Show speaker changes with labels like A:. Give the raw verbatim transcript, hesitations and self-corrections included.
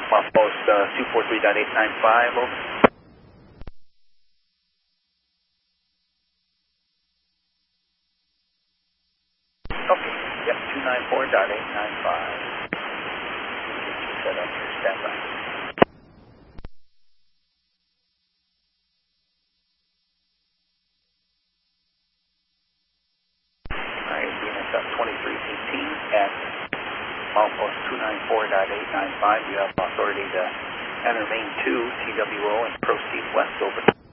A: Milepost uh, two four three dot eight nine five, over. Okay, yep, two nine four dot eight nine five. Set up for standby. Alright, D N S up twenty-three eighteen at milepost two nine four dot eight nine five. You have authority to enter main two, T W O, and proceed west, over.